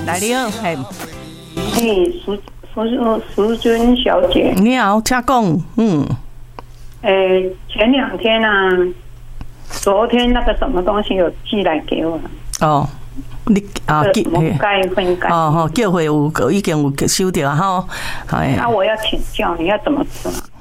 来你好，嘿， 淑君小姐， 你好，请讲， 前2天啊，昨天那个什么东西有寄来给我， 哦，你啊， 分解， 哦，叫会有已经有收到哈， 那我要请教，你要怎么做？